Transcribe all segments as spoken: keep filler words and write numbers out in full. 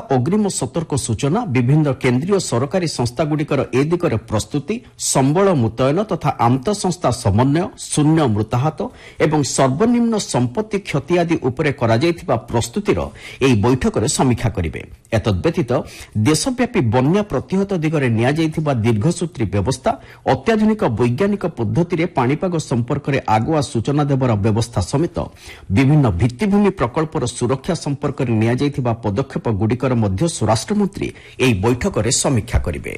अग्रिम सतर्क सूचना विभिन्न केन्द्रीय सरकारी संस्थागुड़िकर ए दिगरे प्रस्तुति संबल मुतयन तथा आंत संस्था समन्वय शून्य मृताहत एवं सर्वनिम्न संपत्ति क्षति आदि उपरे कराଯାଇଥିବା प्रस्तुतिर ଏହି बैठकରେ समीक्षा करिवे। एतद्व्यतीत देशव्यापी बन्या प्रतिहत दिगरे नियाଯାଇଥିବା दीर्घसूत्री व्यवस्था अत्याधुनिक वैज्ञानिक पद्धति पाणीपाग संपर्क में आगुआ सूचना देवर व्यवस्था समेत विभिन्न भित्तिभूमि प्रकल्पर सुरक्षा संपर्क में नियाଯାଇଥିବା पदक्षेप गुड़िकर मध्य स्वराष्ट्रमंत्री ଏହି बैठक में समीक्षा करिवे।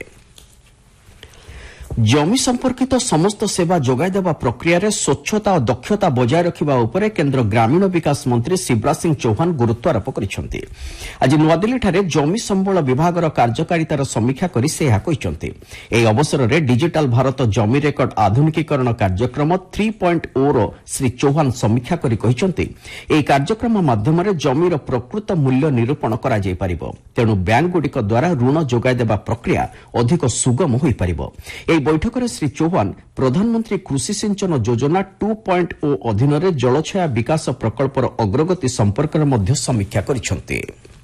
जमी संपर्कित समस्त सेवा जोगाई देवा प्रक्रिया स्वच्छता और दक्षता बजाय रखिबा उपरे केन्द्र ग्रामीण विकास मंत्री शिवराज सिंह चौहान गुरुत्वारोप करिसेंति। आज नुआदिल्ली जमी संबल विभागर कार्यकारितार समीक्षा करी से यह कहिसेंति। एही अवसर में डिजिटल भारत जमी रेकर्ड आधुनिकीकरण कार्यक्रम थ्री पॉइंट ओ रो श्री चौहान समीक्षा करी कहिसेंति एही कार्यक्रम माध्यम जमीर प्रकृत मूल्य निरूपण करा जाय परिबो, तेणु बैंक गुड़िक द्वारा ऋण जोगाई देवा प्रक्रिया अधिक सुगम होई परिबो। बैठक में श्री चौहान प्रधानमंत्री कृषि सिंचन योजना टू पॉइंट ओ अधीन जलछाया विकास प्रकल्पर अग्रगति संपर्क में समीक्षा करिसेंति।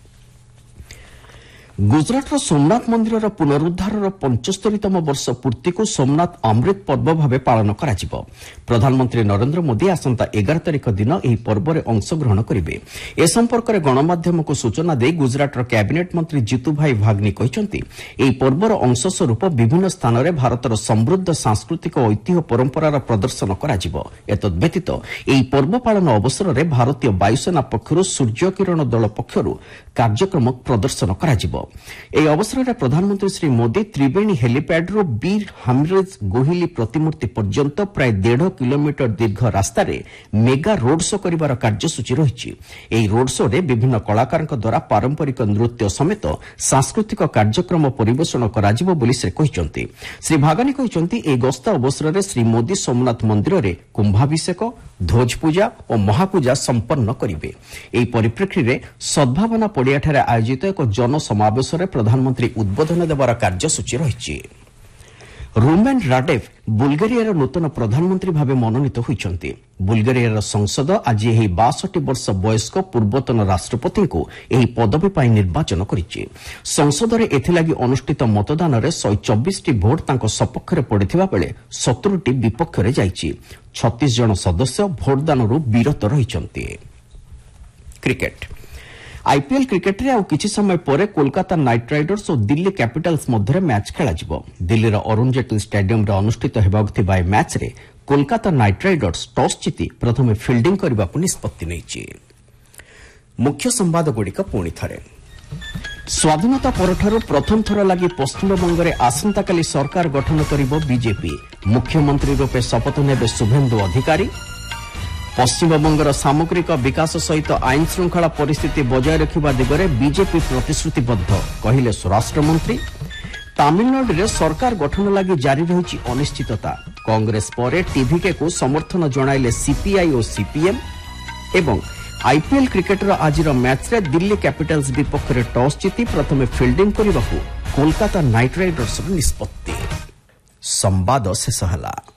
गुजरात सोमनाथ मंदिर पुनरुद्धार पंचस्तरीतम वर्ष पूर्ति को सोमनाथ अमृत पर्व भाव पालन करा। प्रधानमंत्री नरेंद्र मोदी आसंता एगार तारिख दिन एही पर्व में अंशग्रहण करेंगे। ए संपर्क में गणमाध्यम को सूचना दे गुजरात कैबिनेट मंत्री जितुभाई भागनी कहते एही पर्वर अंश स्वरूप विभिन्न स्थान में भारतर समृद्ध सांस्कृतिक ऐतिह्य परंपरार प्रदर्शन करा। एतद्व्यतीत एही पर्व पालन अवसर में भारतीय वायुसेना पक्षर सूर्य किरण दल पक्षर कार्यक्रम प्रदर्शन करा। ଏହି ଅବସରରେ ପ୍ରଧାନମନ୍ତ୍ରୀ ଶ୍ରୀ ମୋଦି ତ୍ରିବେଣୀ ହେଲିପ୍ୟାଡ୍ରୁ ବୀର ହାମିରେଜ ଗୋହିଲି ପ୍ରତିମୂର୍ତ୍ତି ପର୍ଯ୍ୟନ୍ତ ପ୍ରାୟ ଦେଢ଼ କିଲୋମିଟର ଦୀର୍ଘ ରାସ୍ତାରେ ମେଗା ରୋଡ୍ ଶୋ କରିବାର କାର୍ଯ୍ୟସୂଚୀ ରହିଛି। ଏହି ରୋଡ୍ ଶୋରେ ବିଭିନ୍ନ କଳାକାରଙ୍କ ଦ୍ୱାରା ପାରମ୍ପରିକ ନୃତ୍ୟ ସମେତ ସାଂସ୍କୃତିକ କାର୍ଯ୍ୟକ୍ରମ ପରିବେଷଣ କରାଯିବ ବୋଲି ସେ କହିଛନ୍ତି। ଶ୍ରୀ ଭାଗାନୀ କହିଛନ୍ତି ଏହି ଗସ୍ତ ଅବସରରେ ଶ୍ରୀ ମୋଦି ସୋମନାଥ ମନ୍ଦିରରେ କୁମ୍ଭାଭିଷେକ ଧ୍ୱଜ ପୂଜା ଓ ମହାପୂଜା ସମ୍ପନ୍ନ କରିବେ। ଏହି ପରିପ୍ରେକ୍ଷୀରେ ସଦ୍ଭାବନା ପଡ଼ିଆଠାରେ ଆୟୋଜିତ ଏକ जनसमावेश प्रधानमंत्री उद्बोधन देवार कार्यसूची रही। रूमेन राडेव बुल्गारियार नूतन प्रधानमंत्री भाव मनोनीत होइछन्ति। बुल्गारियार संसद आज एही बासठ वर्ष वयस्क पूर्वतन राष्ट्रपति को एही पदवी पाई निर्वाचन करिछि। संसद रे एथिलागि अनुष्ठित मतदान रे एक सौ चौबीस टी भोट तांको सपक्ष रे पड़िथिबा बेले सत्तर टी विपक्ष रे जाइछि। छत्तीस जन सदस्य भोटदानरु विरत रहिछन्ति। क्रिकेट आईपीएल क्रिकेट रे आउ किछि समय परे कोलकाता नाइट राइडर्स और दिल्ली कैपिटल्स मध्य मैच खेलाजिबो। दिल्लीर अरुण जेटली स्टेडियम रे अनुष्ठित हेबाक थिबा मैच रे कोलकाता नाइट राइडर्स टॉस जीति प्रथमे फील्डिंग करबाकू निष्पत्ति नेछि। मुख्य संवाद गुड़िक पुणी थरे। स्वाधीनता परठारु प्रथम थर लगी पश्चिमबंग में आसंताकाली सरकार गठन करिबो बीजेपी। मुख्यमंत्री रूपे शपथ नेबे शुभेन्दु अधिकारी। पश्चिमबंगर सामग्रिक विकास सहित आईन श्रृंखला परिस्थिति बजाय रखिबा दिगरे बीजेपी प्रतिश्रुतिबद्ध कहिले स्वराष्ट्रमंत्री। तामिलनाडु रे सरकार गठन लगी जारी रही अनिश्चितता। कांग्रेस परे टीवीके को समर्थन जणाइले सीपीआई और सीपीएम। एवं आईपीएल क्रिकेटर आजिर मैच रे दिल्ली कैपिटल्स विपक्ष रे टॉस जीति प्रथमे फील्डिंग करबाकू कोलकाता नाइट राइडर्स निष्पत्ति। संवाद शेष हला।